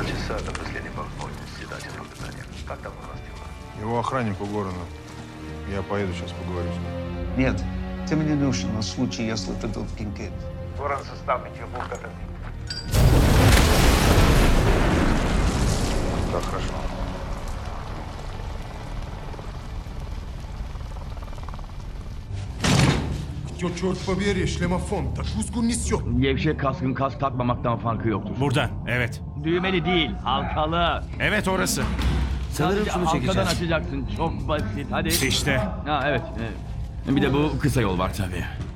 часа до последней возможности дать это указание. Как там у вас дела? Его охранник у Горана. Я поеду, сейчас поговорю с ним. Нет, ты мне нужен на случай, если придут Кинкейд. Горан состав Петербург готов. Да, хорошо. Черт побери, шлемофон, так kuzgun несет. Gevşek kaskın kask takmamaktan farkı yoktur. Buradan, evet. Düğmeli değil, halkalı. Evet orası. Sanırım şunu halkadan açacaksın. Çok basit. Hadi. İşte. Ha evet. Bir de bu kısa yol var tabii.